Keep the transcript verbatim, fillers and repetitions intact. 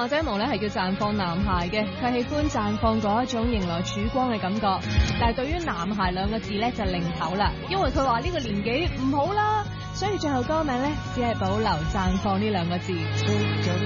馬仔毛咧係叫綻放男孩嘅，佢喜歡綻放嗰一種迎來曙光嘅感覺。但係對於男孩兩個字咧就擰頭啦，因為佢話呢個年紀唔好啦，所以最後歌名咧只係保留綻放呢兩個字。